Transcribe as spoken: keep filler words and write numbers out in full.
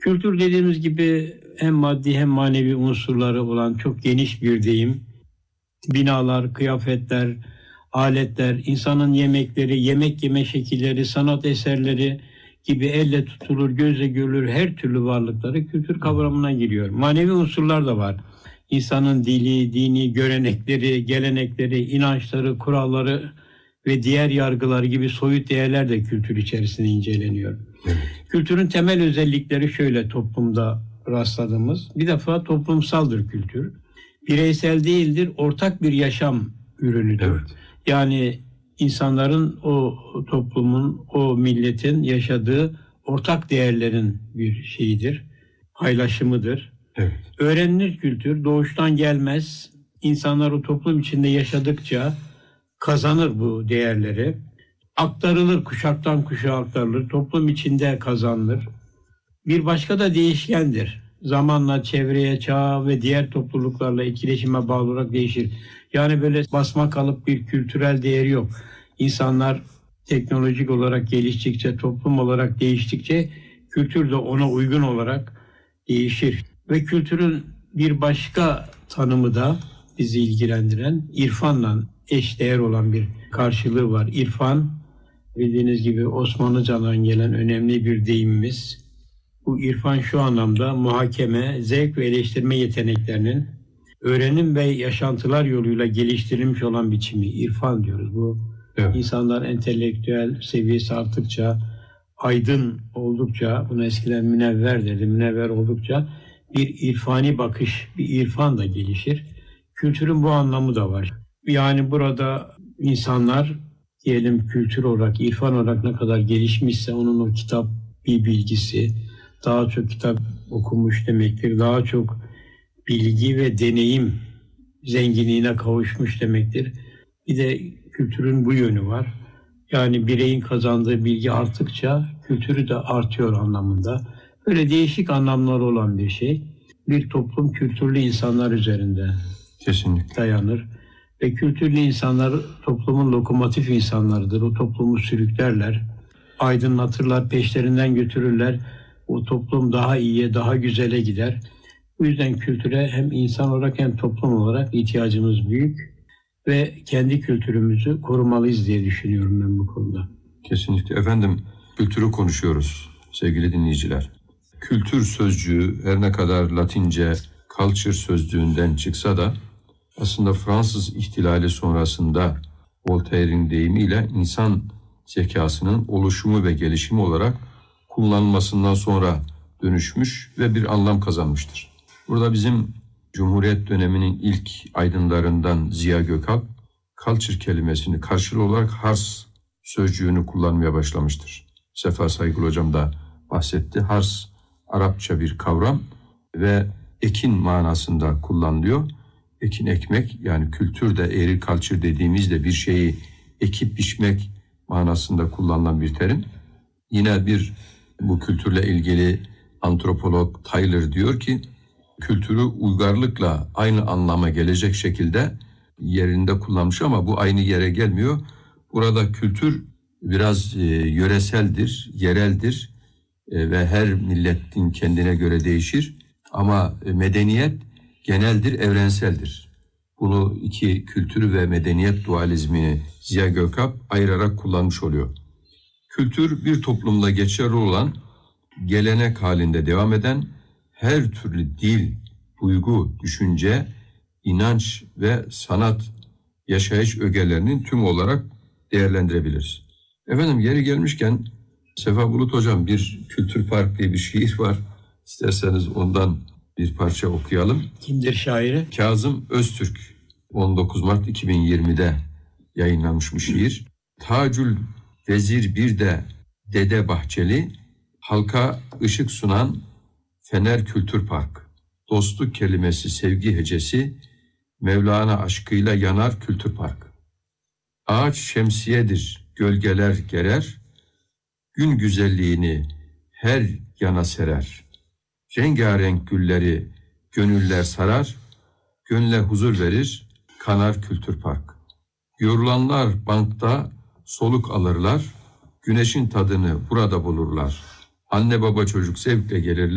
Kültür dediğimiz gibi hem maddi hem manevi unsurları olan çok geniş bir deyim. Binalar, kıyafetler, aletler, insanın yemekleri, yemek yeme şekilleri, sanat eserleri gibi elle tutulur, gözle görülür her türlü varlıkları kültür kavramına giriyor. Manevi unsurlar da var. İnsanın dili, dini görenekleri, gelenekleri, inançları, kuralları ve diğer yargılar gibi soyut değerler de kültür içerisinde inceleniyor. Kültürün temel özellikleri şöyle toplumda rastladığımız. Bir defa toplumsaldır kültür. Bireysel değildir, ortak bir yaşam ürünüdür. Evet. Yani insanların, o toplumun, o milletin yaşadığı ortak değerlerin bir şeyidir, paylaşımıdır. Evet. Öğrenilir kültür, doğuştan gelmez. İnsanlar o toplum içinde yaşadıkça kazanır bu değerleri. Aktarılır, kuşaktan kuşağa aktarılır, toplum içinde kazanılır. Bir başka da değişkendir. Zamanla çevreye, çağa ve diğer topluluklarla etkileşime bağlı olarak değişir. Yani böyle basma kalıp bir kültürel değeri yok. İnsanlar teknolojik olarak geliştikçe, toplum olarak değiştikçe kültür de ona uygun olarak değişir. Ve kültürün bir başka tanımı da bizi ilgilendiren irfanla eşdeğer olan bir karşılığı var. İrfan, bildiğiniz gibi Osmanlıcadan gelen önemli bir deyimimiz. Bu irfan şu anlamda muhakeme, zevk ve eleştirme yeteneklerinin öğrenim ve yaşantılar yoluyla geliştirilmiş olan biçimi. İrfan diyoruz. Bu evet. İnsanlar entelektüel seviyesi arttıkça, aydın oldukça, bunu eskiden münevver derdi, münevver oldukça bir irfani bakış, bir irfan da gelişir. Kültürün bu anlamı da var. Yani burada insanlar diyelim kültür olarak, irfan olarak ne kadar gelişmişse onun o kitap bir bilgisi, daha çok kitap okumuş demektir. Daha çok bilgi ve deneyim zenginliğine kavuşmuş demektir. Bir de kültürün bu yönü var. Yani bireyin kazandığı bilgi arttıkça kültürü de artıyor anlamında. Böyle değişik anlamları olan bir şey. Bir toplum kültürlü insanlar üzerinde kesinlikle dayanır. Ve kültürlü insanlar toplumun lokomotif insanlarıdır. O toplumu sürüklerler, aydınlatırlar, peşlerinden götürürler. O toplum daha iyiye, daha güzele gider. Bu yüzden kültüre hem insan olarak hem toplum olarak ihtiyacımız büyük ve kendi kültürümüzü korumalıyız diye düşünüyorum ben bu konuda. Kesinlikle. Efendim, kültürü konuşuyoruz sevgili dinleyiciler. Kültür sözcüğü her ne kadar Latince culture sözcüğünden çıksa da aslında Fransız ihtilali sonrasında Voltaire'in deyimiyle insan zekasının oluşumu ve gelişimi olarak kullanılmasından sonra dönüşmüş ve bir anlam kazanmıştır. Burada bizim Cumhuriyet döneminin ilk aydınlarından Ziya Gökalp, culture kelimesini karşılığı olarak hars sözcüğünü kullanmaya başlamıştır. Sefa Saygıl Hocam da bahsetti. Hars, Arapça bir kavram ve ekin manasında kullanılıyor. Ekin ekmek, yani kültürde eğri culture dediğimizde bir şeyi ekip biçmek manasında kullanılan bir terim. Yine bir bu kültürle ilgili antropolog Tyler diyor ki, kültürü uygarlıkla aynı anlama gelecek şekilde yerinde kullanmış ama bu aynı yere gelmiyor. Burada kültür biraz e, yöreseldir, yereldir e, ve her milletin kendine göre değişir. Ama e, medeniyet geneldir, evrenseldir. Bunu iki kültür ve medeniyet dualizmini Ziya Gökalp ayırarak kullanmış oluyor. Kültür bir toplumda geçerli olan, gelenek halinde devam eden her türlü dil, duygu, düşünce, inanç ve sanat yaşayış ögelerinin tümü olarak değerlendirebiliriz. Efendim, yeri gelmişken Sefa Bulut Hocam, bir Kültür Park diye bir şiir var. İsterseniz ondan bir parça okuyalım. Kimdir şairi? Kazım Öztürk, on dokuz Mart iki bin yirmide yayınlanmış bu şiir. Tacül Vezir bir de Dede Bahçeli, halka ışık sunan Fener Kültür Park. Dostluk kelimesi sevgi hecesi, Mevlana aşkıyla yanar Kültür Park. Ağaç şemsiyedir, gölgeler gerer, gün güzelliğini her yana serer. Rengarenk gülleri gönüller sarar, gönle huzur verir, kanar Kültür Park. Yorulanlar bankta soluk alırlar, güneşin tadını burada bulurlar. Anne baba çocuk zevkle gelirler.